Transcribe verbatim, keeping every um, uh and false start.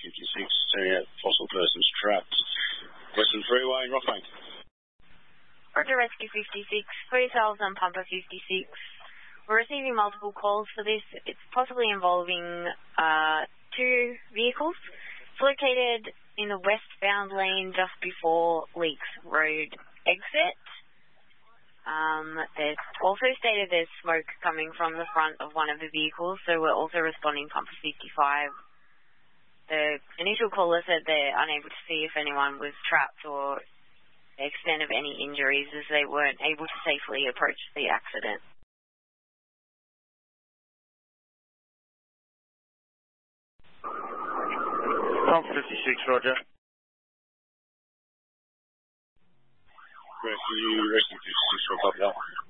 fifty-six, sending out fossil persons trapped. Western Freeway in Rockbank. Roger, Rescue fifty-six, for yourselves on Pumper fifty-six. We're receiving multiple calls for this. It's possibly involving uh, two vehicles. It's located in the westbound lane just before Leaks Road exit. Um, there's also stated there's smoke coming from the front of one of the vehicles, so we're also responding Pumper fifty-five. The initial caller said they're unable to see if anyone was trapped or the extent of any injuries, as they weren't able to safely approach the accident. Pumper fifty-six, roger. Rescue, Rescue fifty-six, we'll copy that.